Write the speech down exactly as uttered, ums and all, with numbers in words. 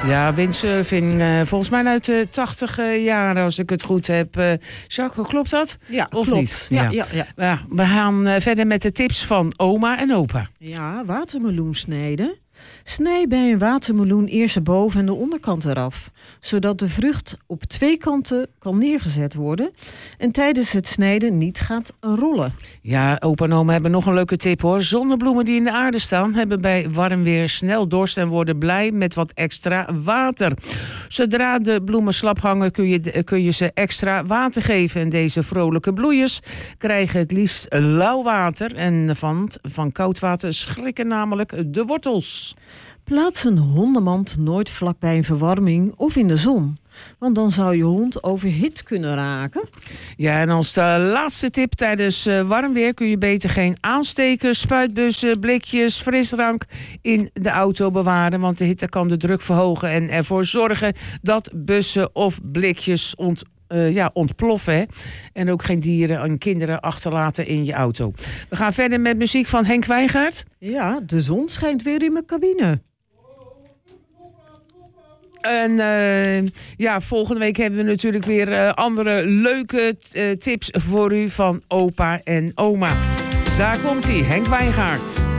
Ja, windsurfing. Uh, volgens mij uit de tachtig uh, jaren, als ik het goed heb. Uh, Jacques, klopt dat? Ja, of klopt. niet? Ja, ja. Ja, ja. Ja, we gaan uh, verder met de tips van oma en opa. Ja, watermeloen snijden. Snij bij een watermeloen eerst de boven- en de onderkant eraf, zodat de vrucht op twee kanten kan neergezet worden en tijdens het snijden niet gaat rollen. Ja, opa en oma hebben nog een leuke tip hoor. Zonnebloemen die in de aarde staan hebben bij warm weer snel dorst en worden blij met wat extra water. Zodra de bloemen slap hangen kun je, kun je ze extra water geven. En deze vrolijke bloeiers krijgen het liefst lauw water en van, van koud water schrikken namelijk de wortels. Plaats een hondenmand nooit vlak bij een verwarming of in de zon. Want dan zou je hond overhit kunnen raken. Ja, en als de laatste tip tijdens uh, warm weer kun je beter geen aanstekers, spuitbussen, blikjes, frisdrank in de auto bewaren. Want de hitte kan de druk verhogen en ervoor zorgen dat bussen of blikjes ont Uh, ja, ontploffen. Hè? En ook geen dieren en kinderen achterlaten in je auto. We gaan verder met muziek van Henk Wijngaard. Ja, de zon schijnt weer in mijn cabine. En uh, ja, volgende week hebben we natuurlijk weer uh, andere leuke uh, tips voor u van opa en oma. Daar komt hij, Henk Wijngaard.